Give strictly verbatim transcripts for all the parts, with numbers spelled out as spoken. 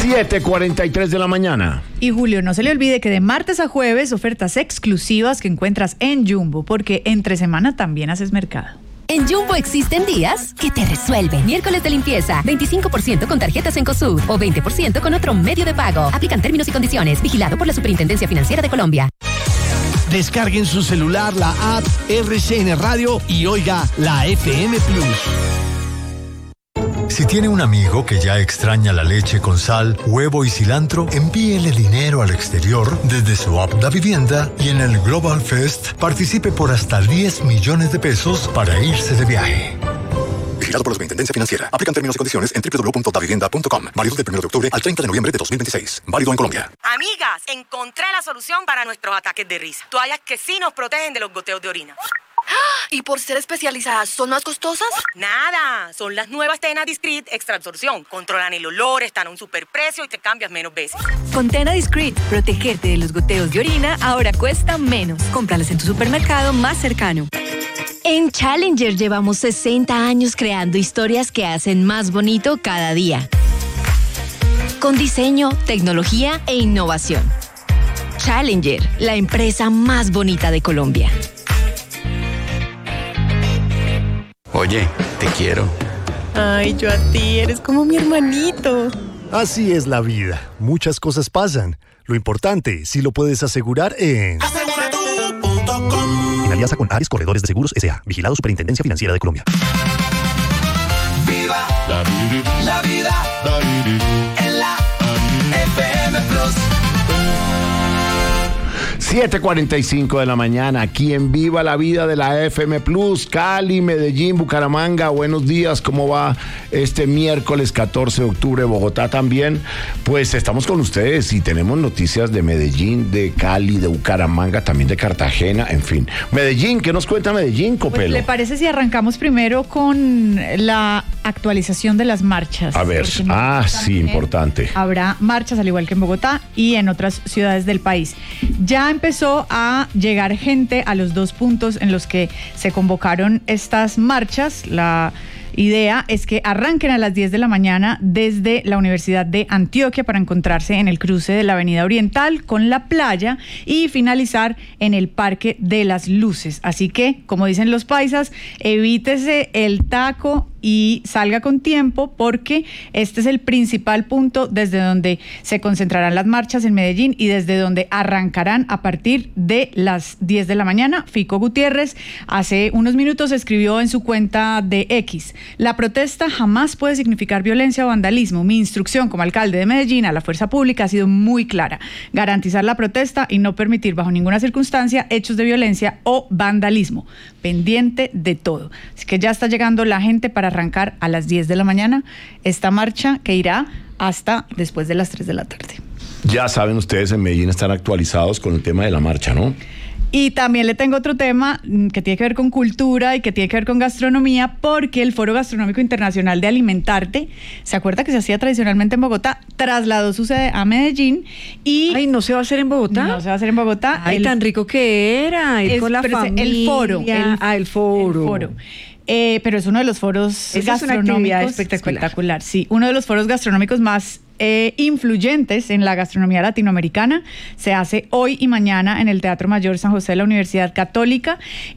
siete cuarenta y tres de la mañana. Y Julio, no se le olvide que de martes a jueves ofertas exclusivas que encuentras en Jumbo, porque entre semana también haces mercado. En Jumbo existen días que te resuelven. Miércoles de limpieza, veinticinco por ciento con tarjetas Cencosud o veinte por ciento con otro medio de pago. Aplican términos y condiciones. Vigilado por la Superintendencia Financiera de Colombia. Descarguen su celular la app R C N Radio y oiga la F M Plus. Si tiene un amigo que ya extraña la leche con sal, huevo y cilantro, envíele dinero al exterior desde su app Da Vivienda y en el Global Fest participe por hasta diez millones de pesos para irse de viaje. Vigilado por la Superintendencia Financiera. Aplican términos y condiciones en doble u doble u doble u punto da vivienda punto com. Válido del primero de octubre al treinta de noviembre de dos mil veintiséis. Válido en Colombia. Amigas, encontré la solución para nuestros ataques de risa. Toallas que sí nos protegen de los goteos de orina. ¿Y por ser especializadas son más costosas? Nada, son las nuevas Tena Discreet Extra Absorción. Controlan el olor, están a un superprecio y te cambias menos veces. Con Tena Discreet, protegerte de los goteos de orina ahora cuesta menos. Cómpralas en tu supermercado más cercano. En Challenger llevamos sesenta años creando historias que hacen más bonito cada día. Con diseño, tecnología e innovación. Challenger, la empresa más bonita de Colombia. Oye, te quiero. Ay, yo a ti, eres como mi hermanito. Así es la vida. Muchas cosas pasan. Lo importante, si lo puedes asegurar en... asegura tú punto com. En alianza con Ares Corredores de Seguros S A. Vigilado Superintendencia Financiera de Colombia. Viva la vida, la vida en la F M Plus. siete cuarenta y cinco de la mañana, aquí en Viva la Vida de la F M Plus, Cali, Medellín, Bucaramanga. Buenos días, ¿cómo va este miércoles catorce de octubre? Bogotá también. Pues estamos con ustedes y tenemos noticias de Medellín, de Cali, de Bucaramanga, también de Cartagena, en fin. Medellín, ¿qué nos cuenta Medellín, Copelo? Pues, ¿le parece si arrancamos primero con la actualización de las marchas? A ver, ah, sí, importante. Habrá marchas al igual que en Bogotá y en otras ciudades del país. Ya empezó a llegar gente a los dos puntos en los que se convocaron estas marchas. La idea es que arranquen a las diez de la mañana desde la Universidad de Antioquia para encontrarse en el cruce de la Avenida Oriental con la playa y finalizar en el Parque de las Luces. Así que, como dicen los paisas, evítese el taco y salga con tiempo, porque este es el principal punto desde donde se concentrarán las marchas en Medellín y desde donde arrancarán a partir de las diez de la mañana. Fico Gutiérrez hace unos minutos escribió en su cuenta de X: la protesta jamás puede significar violencia o vandalismo. Mi instrucción como alcalde de Medellín a la fuerza pública ha sido muy clara: garantizar la protesta y no permitir bajo ninguna circunstancia hechos de violencia o vandalismo. Pendiente de todo. Así que ya está llegando la gente para arrancar a las diez de la mañana esta marcha que irá hasta después de las tres de la tarde. Ya saben ustedes, en Medellín están actualizados con el tema de la marcha, ¿no? Y también le tengo otro tema que tiene que ver con cultura y que tiene que ver con gastronomía, porque el Foro Gastronómico Internacional de Alimentarte, ¿se acuerda que se hacía tradicionalmente en Bogotá? Trasladó su sede a Medellín y... Ay, ¿no se va a hacer en Bogotá? No se va a hacer en Bogotá. Ay, el, tan rico que era, ir es, con la familia. El foro. El, ah, el foro. El foro. Eh, pero es uno de los foros Esa gastronómicos es espectacular. espectacular. Sí, uno de los foros gastronómicos más eh, influyentes en la gastronomía latinoamericana. Se hace hoy y mañana en el Teatro Mayor San José de la Universidad Católica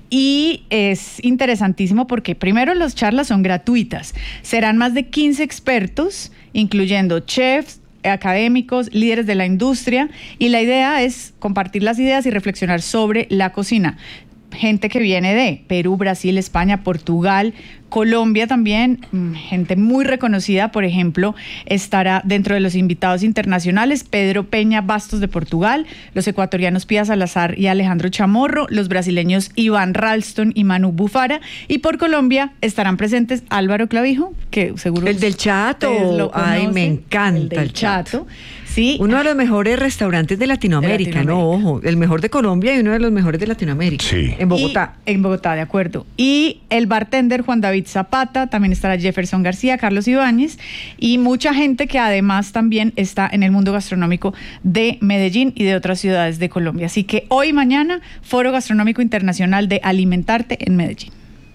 y es interesantísimo porque primero las charlas son gratuitas. Serán más de quince expertos, incluyendo chefs, académicos, líderes de la industria, y la idea es compartir las ideas y reflexionar sobre la cocina. Gente que viene de Perú, Brasil, España, Portugal, Colombia también, gente muy reconocida. Por ejemplo, estará dentro de los invitados internacionales Pedro Peña Bastos de Portugal, los ecuatorianos Pía Salazar y Alejandro Chamorro, los brasileños Iván Ralston y Manu Bufara, y por Colombia estarán presentes Álvaro Clavijo, que seguro... El del Chato, ay, me encanta el, del el Chato. Chato. Sí. Uno de los mejores restaurantes de Latinoamérica, de Latinoamérica, no, ojo, el mejor de Colombia y uno de los mejores de Latinoamérica. Sí. En Bogotá. Y, en Bogotá, de acuerdo. Y el bartender Juan David Zapata, también estará Jefferson García, Carlos Ibáñez y mucha gente que además también está en el mundo gastronómico de Medellín y de otras ciudades de Colombia. Así que hoy y mañana, Foro Gastronómico Internacional de Alimentarte en Medellín.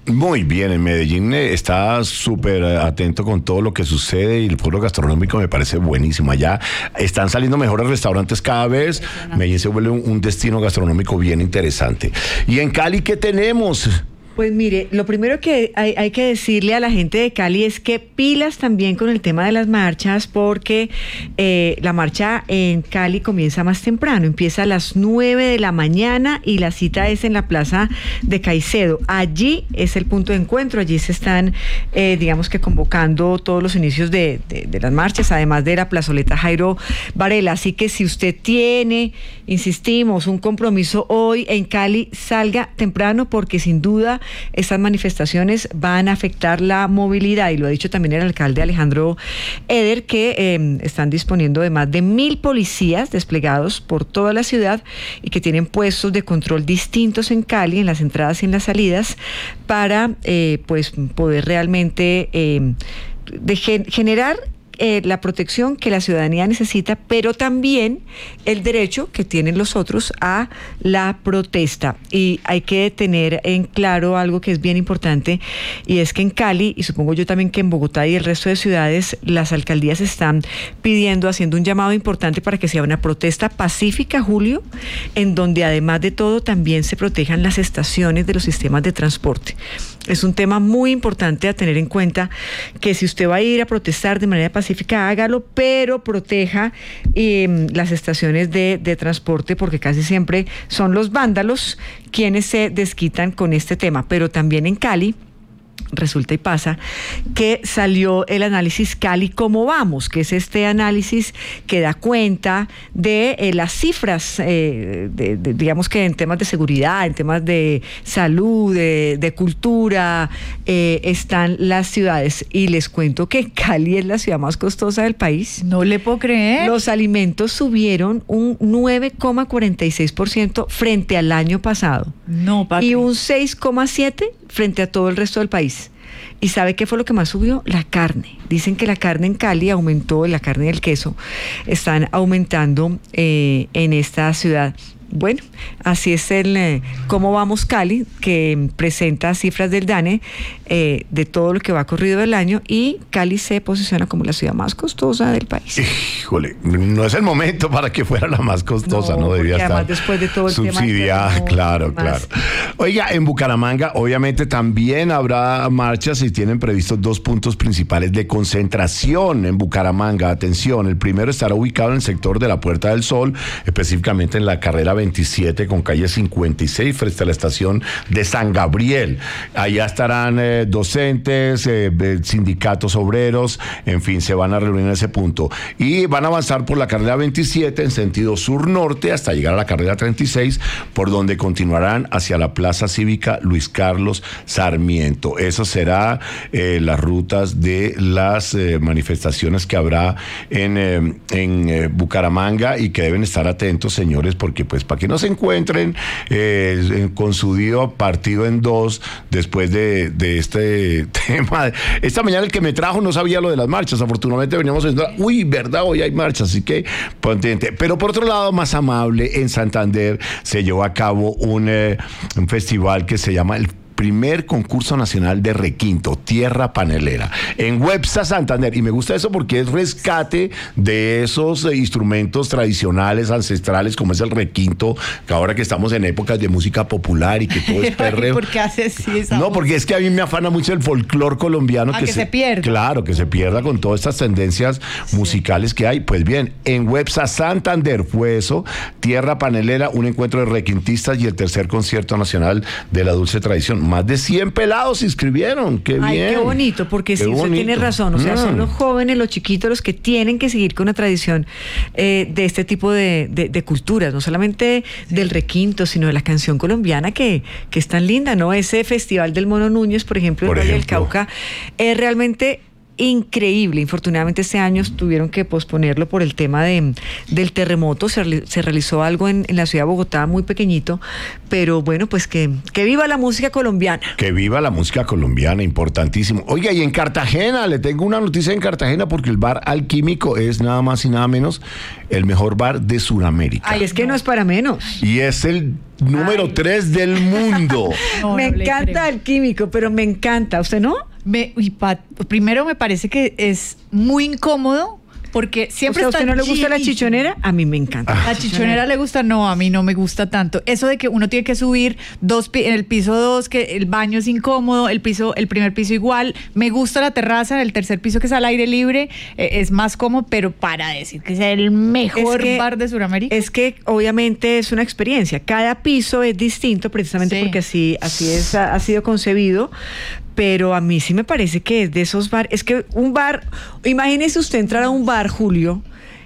Muy bien, en Medellín eh, está súper atento con todo lo que sucede y el pueblo gastronómico me parece buenísimo. Allá están saliendo mejores restaurantes cada vez. Medellín se vuelve un, un destino gastronómico bien interesante. ¿Y en Cali qué tenemos? Pues mire, lo primero que hay, hay que decirle a la gente de Cali es que pilas también con el tema de las marchas, porque eh, la marcha en Cali comienza más temprano, empieza a las nueve de la mañana y la cita es en la plaza de Caicedo. Allí es el punto de encuentro, allí se están, eh, digamos que convocando todos los inicios de, de, de las marchas, además de la plazoleta Jairo Varela. Así que si usted tiene, insistimos, un compromiso hoy en Cali, salga temprano, porque sin duda estas manifestaciones van a afectar la movilidad, y lo ha dicho también el alcalde Alejandro Eder, que eh, están disponiendo de más de mil policías desplegados por toda la ciudad y que tienen puestos de control distintos en Cali, en las entradas y en las salidas, para eh, pues poder realmente eh, de gen- generar Eh, la protección que la ciudadanía necesita, pero también el derecho que tienen los otros a la protesta. Y hay que tener en claro algo que es bien importante, y es que en Cali, y supongo yo también que en Bogotá y el resto de ciudades, las alcaldías están pidiendo, haciendo un llamado importante para que sea una protesta pacífica, Julio, en donde además de todo también se protejan las estaciones de los sistemas de transporte. Es un tema muy importante a tener en cuenta, que si usted va a ir a protestar de manera pacífica, hágalo, pero proteja eh, las estaciones de, de transporte, porque casi siempre son los vándalos quienes se desquitan con este tema. Pero también en Cali resulta y pasa que salió el análisis Cali Cómo Vamos, que es este análisis que da cuenta de eh, las cifras, eh, de, de, digamos que en temas de seguridad, en temas de salud, de, de cultura, eh, están las ciudades. Y les cuento que Cali es la ciudad más costosa del país. No le puedo creer. Los alimentos subieron un nueve coma cuarenta y seis por ciento frente al año pasado. No, Patri. Y un seis coma siete por ciento frente a todo el resto del país. ¿Y sabe qué fue lo que más subió? La carne. Dicen que la carne en Cali aumentó, la carne y el queso están aumentando eh, en esta ciudad. Bueno, así es el eh, Cómo Vamos Cali, que presenta cifras del DANE eh, de todo lo que va corrido del año, y Cali se posiciona como la ciudad más costosa del país. Híjole, no es el momento para que fuera la más costosa, no, no debía estar después de todo el subsidiada, tema, claro, claro. Oiga, en Bucaramanga obviamente también habrá marchas y tienen previstos dos puntos principales de concentración en Bucaramanga. Atención, el primero estará ubicado en el sector de la Puerta del Sol, específicamente en la carrera veintisiete con calle cincuenta y seis frente a la estación de San Gabriel. Allá estarán eh, docentes, eh, sindicatos obreros, en fin, se van a reunir en ese punto. Y van a avanzar por la carrera veintisiete en sentido sur-norte hasta llegar a la carrera treinta y seis, por donde continuarán hacia la Plaza Cívica Luis Carlos Sarmiento. Eso será eh, las rutas de las eh, manifestaciones que habrá en, eh, en eh, Bucaramanga, y que deben estar atentos, señores, porque pues para que no se encuentren eh, con su día partido en dos después de, de este tema. Esta mañana el que me trajo no sabía lo de las marchas, afortunadamente veníamos diciendo, uy, verdad, hoy hay marchas, así que pendiente. Pero por otro lado, más amable, en Santander se llevó a cabo un, eh, un festival que se llama el primer concurso nacional de requinto, Tierra Panelera, en Websa Santander. Y me gusta eso porque es rescate de esos eh, instrumentos tradicionales, ancestrales, como es el requinto, que ahora que estamos en épocas de música popular y que todo es perreo. ¿Por qué hace así esa No, voz? porque es que a mí me afana mucho el folclore colombiano. Ah, que, que se, se pierda. Claro, que se pierda con todas estas tendencias sí. musicales que hay. Pues bien, en Websa Santander fue eso, Tierra Panelera, un encuentro de requintistas y el tercer concierto nacional de la dulce tradición. Más de cien pelados se inscribieron. Qué Ay, bien. qué bonito, porque qué sí, usted bonito. tiene razón. O sea, mm. son los jóvenes, los chiquitos, los que tienen que seguir con una tradición eh, de este tipo de, de, de culturas, no solamente del requinto, sino de la canción colombiana, que, que es tan linda, ¿no? Ese festival del Mono Núñez, por ejemplo, en Por Valle del ejemplo. Cauca, es realmente increíble. Infortunadamente este año tuvieron que posponerlo por el tema de, del terremoto. Se, se realizó algo en, en la ciudad de Bogotá muy pequeñito, pero bueno, pues que, que viva la música colombiana. Que viva la música colombiana, importantísimo. Oiga, y en Cartagena, le tengo una noticia en Cartagena porque el bar Alquímico es nada más y nada menos el mejor bar de Sudamérica. Ay, es que no es para menos. Y es el número tres del mundo. No, me no le encanta creo. Alquímico, pero me encanta. ¿Usted no? Me, y pa- primero me parece que es muy incómodo porque siempre O sea, ¿a está usted no le gusta la llenísimo. chichonera? A mí me encanta. La chichonera le gusta, no, a mí no me gusta tanto. Eso de que uno tiene que subir dos pi- en el piso dos, que el baño es incómodo, el piso, el primer piso igual. Me gusta la terraza, el tercer piso que es al aire libre, eh, es más cómodo, pero para decir que es el mejor Es que- bar de Sudamérica. Es que obviamente es una experiencia. Cada piso es distinto, precisamente Sí. porque así, así es, ha, ha sido concebido. Pero a mí sí me parece que es de esos bares. Es que un bar, imagínese usted entrar a un bar, Julio,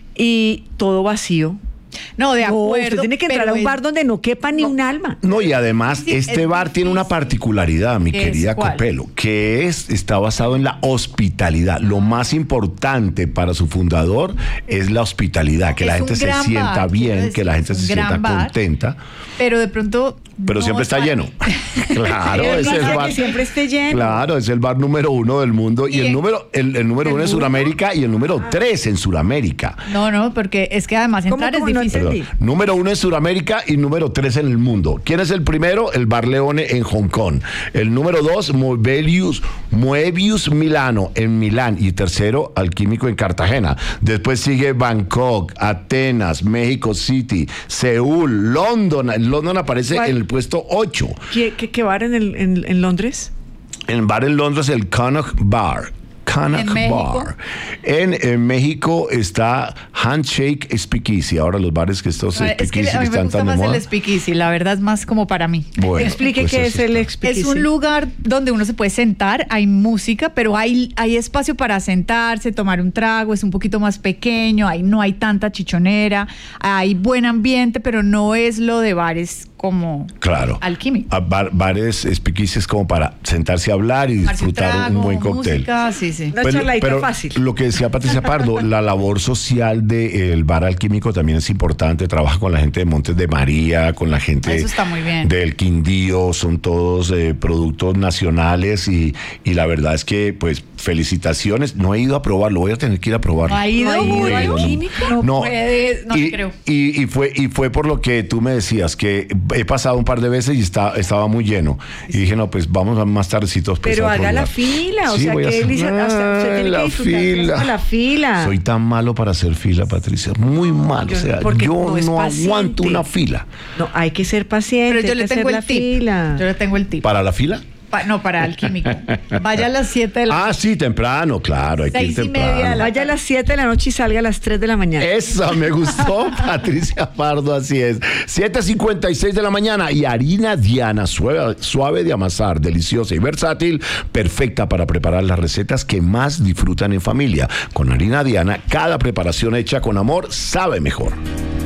y todo vacío. No, de No, acuerdo. usted tiene que entrar pero a un es- bar donde no quepa ni un alma. No, y además Sí, este es bar tiene una particularidad, mi ¿Qué es? querida ¿Cuál? Copelo, que es, está basado en la hospitalidad. Lo más importante para su fundador es la hospitalidad, que Es la un gente se gran sienta bar, bien, quiero que la decir, gente es se un gran sienta bar. contenta, Pero de pronto. pero no siempre está para- lleno. Claro, Es es el verdad bar. que siempre esté lleno. Claro, es el bar número uno del mundo y, Y el en- número el, el número ¿el uno en uno? Sudamérica y el número tres en Sudamérica. No, no, porque es que además ¿Cómo, entrar es cómo? No difícil. entendí. Perdón. Número uno en Sudamérica y número tres en el mundo. ¿Quién es el primero? El Bar Leone en Hong Kong. El número dos, Moebius, Moebius Milano en Milán. Y tercero, Alquímico en Cartagena. Después sigue Bangkok, Atenas, México City, Seúl, London. London aparece ¿Cuál? en el puesto ocho. ¿Qué, qué, qué bar en, el, en, en Londres? El bar en Londres, el Connaught Bar. Connaught ¿En México? Bar. En, en México está Handshake Speakeasy. Ahora los bares que estos Ah, es que speakeasy a que mí me están gusta tan de más moda. el speakeasy, la verdad es más como para mí. Bueno, Explique pues qué eso es el está. speakeasy. Es un lugar donde uno se puede sentar, hay música, pero hay, hay espacio para sentarse, tomar un trago, es un poquito más pequeño, ahí no hay tanta chichonera, hay buen ambiente, pero no es lo de bares como Claro. Alquímico. A bar- bares speakeasies como para sentarse a hablar y Tomarse un disfrutar un, trago, buen cóctel. música, sí, sí. Una Bueno, charladita pero fácil. lo que decía Patricia Pardo, la labor social del bar Alquímico también es importante. Trabaja con la gente de Montes de María, con la gente Eso está muy bien. del Quindío, son todos eh, productos nacionales y, y la verdad es que, pues, felicitaciones. No he ido a probarlo, voy a tener que ir a probarlo. ¿No ha ido? ¿No ha ido Julio? al Alquímico? No puede, no y, creo. Y, y fue, y fue por lo que tú me decías, que he pasado un par de veces y está, estaba muy lleno. Y dije, no, pues vamos a más tardecitos. Pues, Pero a otro haga la lugar. fila, o Sí, sea, voy a que hacer- él dice, o sea, usted tiene que la disfrutar fila. con la fila. Soy tan malo para hacer fila, Patricia, muy malo. yo- o sea, porque yo no no, es paciente. aguanto una fila. No, hay que ser paciente. Pero yo hay le que tengo hacer el la tip. fila. Yo le tengo el tip. ¿Para la fila? Pa- no, para Alquímico. Vaya a las siete de la Ah, sí, temprano, claro, hay que ir Seis y media de temprano. la- Vaya a las siete de la noche y salga a las tres de la mañana. Eso me gustó, Patricia Pardo, así es. siete cincuenta y seis de la mañana y harina Diana, suave, suave de amasar, deliciosa y versátil, perfecta para preparar las recetas que más disfrutan en familia. Con harina Diana, cada preparación hecha con amor sabe mejor.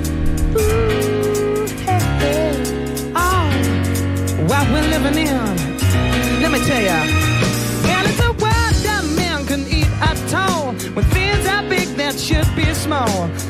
What we're living in, let me tell ya. And it's a world that man can eat at all. When things are big, that should be small.